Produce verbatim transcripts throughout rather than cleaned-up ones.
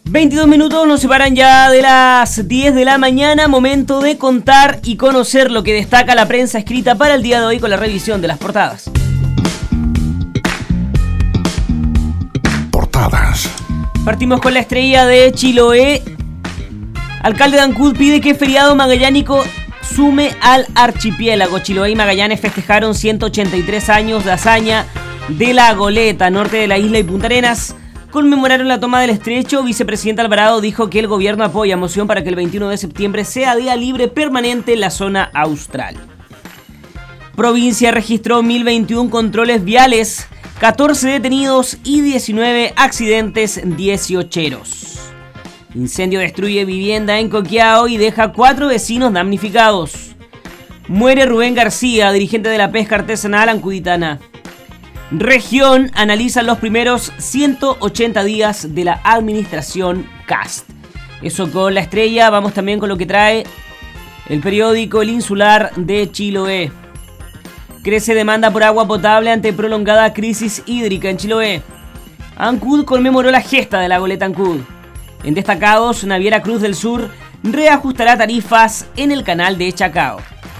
veintidós minutos nos separan ya de las diez de la mañana. Momento de contar y conocer lo que destaca la prensa escrita para el día de hoy con la revisión de las portadas. Portadas. Partimos con la estrella de Chiloé. Alcalde de Ancud pide que feriado magallánico sume al archipiélago. Chiloé y Magallanes festejaron ciento ochenta y tres años de hazaña de la goleta norte de la isla y Punta Arenas. Conmemoraron la toma del estrecho. Vicepresidente Alvarado dijo que el gobierno apoya moción para que el veintiuno de septiembre sea día libre permanente en la zona austral. Provincia registró mil veintiuno controles viales, catorce detenidos y diecinueve accidentes dieciocheros. Incendio destruye vivienda en Coquimbo y deja cuatro vecinos damnificados. Muere Rubén García, dirigente de la pesca artesanal ancuditana. Región analiza los primeros ciento ochenta días de la administración Kast. Eso con la estrella. Vamos también con lo que trae el periódico El Insular de Chiloé. Crece demanda por agua potable ante prolongada crisis hídrica en Chiloé. Ancud conmemoró la gesta de la goleta Ancud. En destacados, Naviera Cruz del Sur reajustará tarifas en el canal de Chacao.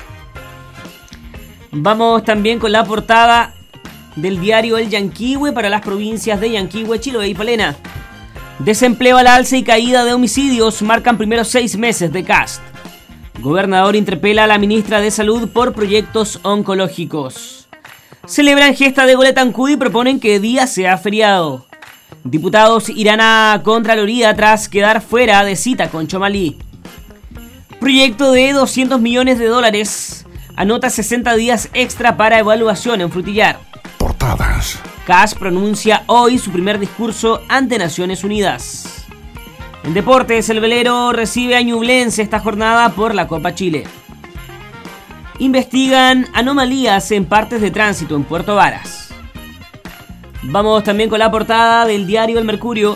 Vamos también con la portada del diario El Yanquihue para las provincias de Yanquihue, Chiloé y Palena. Desempleo al alza y caída de homicidios marcan primeros seis meses de Kast. Gobernador interpela a la ministra de Salud por proyectos oncológicos. Celebran gesta de goleta Ancud y proponen que día sea feriado. Diputados irán a Contraloría tras quedar fuera de cita con Chomalí. Proyecto de doscientos millones de dólares anota sesenta días extra para evaluación en Frutillar. Portadas. Kast pronuncia hoy su primer discurso ante Naciones Unidas. En deportes, el velero recibe a Ñublense esta jornada por la Copa Chile. Investigan anomalías en partes de tránsito en Puerto Varas. Vamos también con la portada del diario El Mercurio.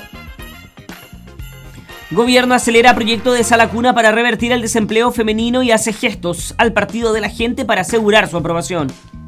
Gobierno acelera proyecto de sala cuna para revertir el desempleo femenino y hace gestos al Partido de la Gente para asegurar su aprobación.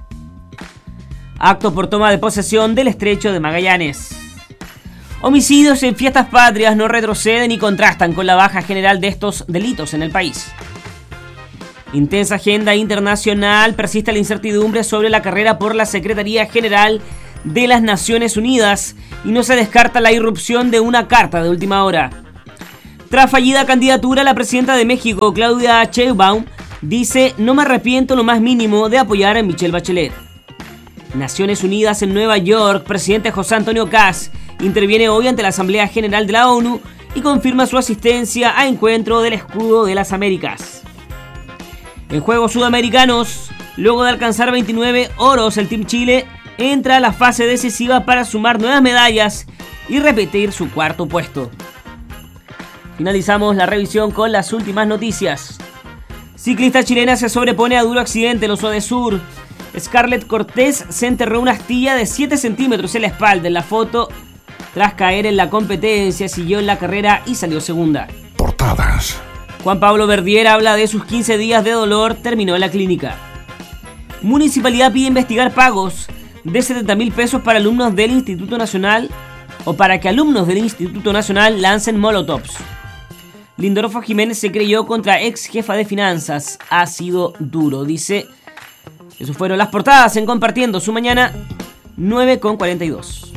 Acto por toma de posesión del estrecho de Magallanes. Homicidios en fiestas patrias no retroceden y contrastan con la baja general de estos delitos en el país. Intensa agenda internacional, persiste la incertidumbre sobre la carrera por la Secretaría General de las Naciones Unidas y no se descarta la irrupción de una carta de última hora. Tras fallida candidatura, la presidenta de México, Claudia Sheinbaum, dice: no me arrepiento lo más mínimo de apoyar a Michelle Bachelet. Naciones Unidas en Nueva York, presidente José Antonio Kast interviene hoy ante la Asamblea General de la ONU y confirma su asistencia a encuentro del Escudo de las Américas. En Juegos Sudamericanos, luego de alcanzar veintinueve oros, el Team Chile entra a la fase decisiva para sumar nuevas medallas y repetir su cuarto puesto. Finalizamos la revisión con las últimas noticias. Ciclista chilena se sobrepone a duro accidente en los Odesur. Scarlett Cortés se enterró una astilla de siete centímetros en la espalda. En la foto, tras caer en la competencia, siguió en la carrera y salió segunda. Portadas. Juan Pablo Verdier habla de sus quince días de dolor, terminó en la clínica. Municipalidad pide investigar pagos de setenta mil pesos para alumnos del Instituto Nacional o para que alumnos del Instituto Nacional lancen molotovs. Lindorfo Jiménez se creyó contra ex jefa de finanzas. Ha sido duro, dice. Esas fueron las portadas en Compartiendo su Mañana, nueve con cuarenta y dos.